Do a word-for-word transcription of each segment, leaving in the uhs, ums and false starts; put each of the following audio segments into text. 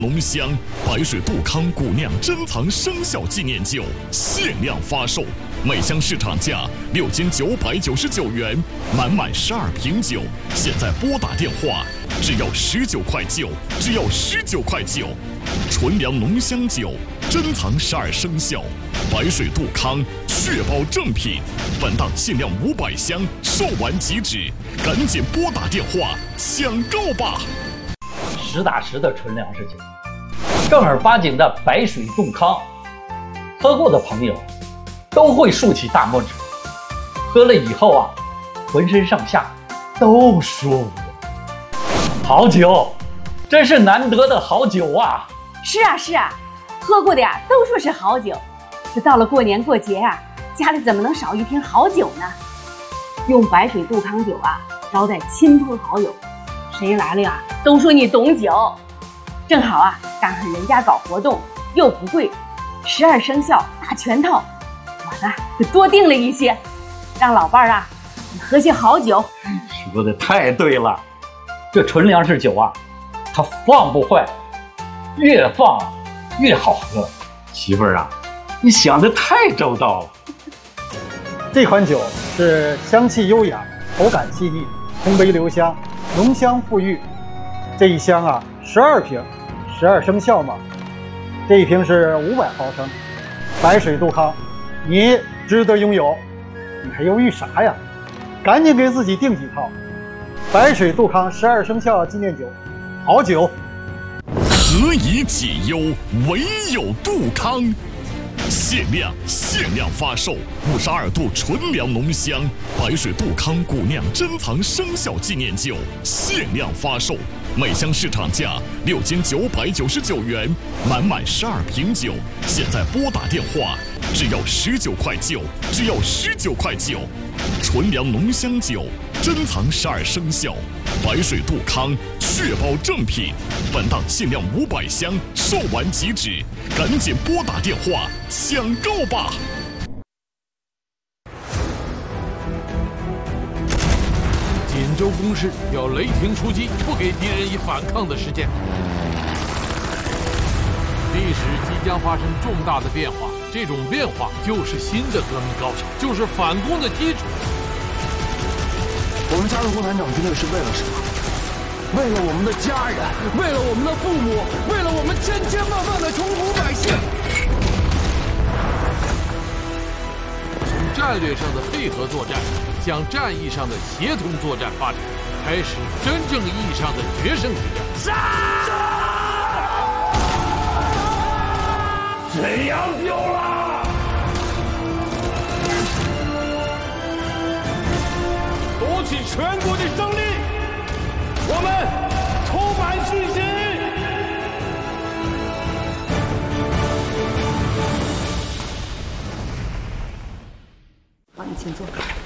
浓香白水杜康古酿珍藏生肖纪念酒限量发售，每箱市场价六千九百九十九元，满满十二瓶酒，现在拨打电话只要十九块九，只要十九块九。纯粮浓香酒，珍藏十二生肖，白水杜康，确保正品。本档限量五百箱，售完即止，赶紧拨打电话抢购吧！ 实打实的纯粮食酒，正儿八经的白水杜康，喝过的朋友都会竖起大拇指。喝了以后啊，浑身上下都舒服。好酒，真是难得的好酒啊！ 是啊是啊，喝过的呀都说是好酒。这到了过年过节啊，家里怎么能少一瓶好酒呢？用白水杜康酒啊招待亲朋好友，谁来了呀都说你懂酒。正好啊赶上人家搞活动，又不贵，十二生肖大全套，我呢就多订了一些，让老伴儿啊喝些好酒。 说的太对了，这纯粮食酒啊，它放不坏，越放越好喝。媳妇儿啊，你想的太周到了。 这款酒是香气优雅，口感细腻，通杯留香，浓香馥郁。这一箱啊，十二瓶，十二生肖嘛。这一瓶是五百毫升，白水杜康，你值得拥有。你还犹豫啥呀？赶紧给自己订几套。白水杜康十二生肖纪念酒，好酒。 何以解忧，唯有杜康。限量限量发售五十二度纯粮浓香白水杜康古酿珍藏生肖纪念酒，限量发售，每箱市场价六千九百九十九元，满满十二瓶酒，现在拨打电话只要十九块九，只要十九块九。纯粮浓香酒，珍藏十二生肖，白水杜康，确保正品。本档限量五百箱，售完即止，赶紧拨打电话抢购吧！ 锦州攻势要雷霆出击，不给敌人以反抗的时间。历史即将发生重大的变化，这种变化就是新的革命高潮，就是反攻的基础。 我们加入共产党军队是为了什么？为了我们的家人，为了我们的父母，为了我们千千万万的穷苦百姓。 从战略上的配合作战向战役上的协同作战发展，开始真正意义上的决胜之战。 杀！沈阳丢了！夺取全国的胜利，我们充满信心。 好，你请坐。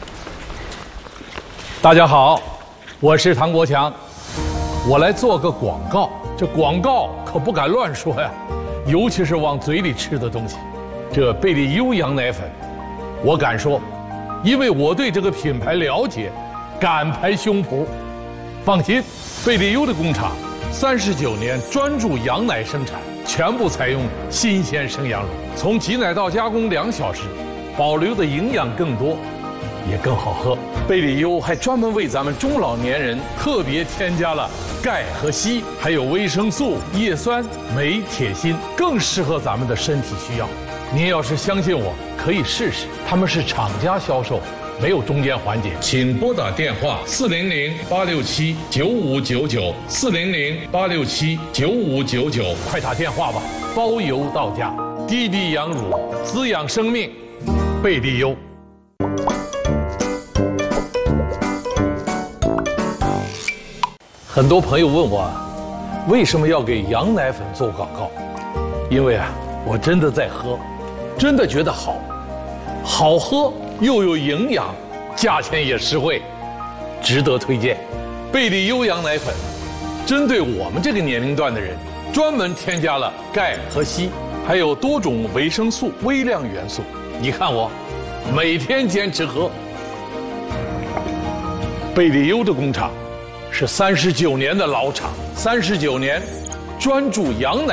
大家好，我是唐国强，我来做个广告。这广告可不敢乱说呀。尤其是往嘴里吃的东西，这贝利优羊奶粉，我敢说，因为我对这个品牌了解，敢拍胸脯。放心，贝利优的工厂三十九年专注羊奶生产，全部采用新鲜生羊乳，从挤奶到加工两小时，保留的营养更多，也更好喝。贝利优还专门为咱们中老年人特别添加了钙和硒，还有维生素、叶酸、镁、铁、锌，更适合咱们的身体需要。您要是相信我，可以试试。他们是厂家销售，没有中间环节。请拨打电话四零零八六七九五九九四零零八六七九五九九，快打电话吧，包邮到家。滴滴羊乳，滋养生命，贝利优。很多朋友问我，为什么要给羊奶粉做广告？因为啊，我真的在喝，真的觉得好，好喝又有营养，价钱也实惠，值得推荐。贝利优羊奶粉，针对我们这个年龄段的人，专门添加了钙和硒，还有多种维生素、微量元素。你看我，每天坚持喝。贝利优的工厂是三十九年的老厂，三十九年专注羊奶。